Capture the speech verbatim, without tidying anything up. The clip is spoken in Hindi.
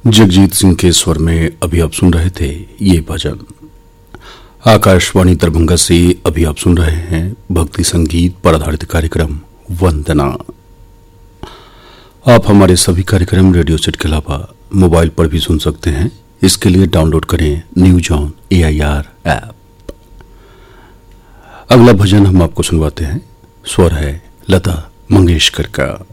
जगजीत सिंह के स्वर में अभी आप सुन रहे थे ये भजन। आकाशवाणी दरभंगा से अभी आप सुन रहे हैं भक्ति संगीत पर आधारित कार्यक्रम वंदना। आप हमारे सभी कार्यक्रम रेडियो सेट के अलावा मोबाइल पर भी सुन सकते हैं। इसके लिए डाउनलोड करें news on A I R app. अगला भजन हम आपको सुनवाते हैं, स्वर है लता मंगेशकर का।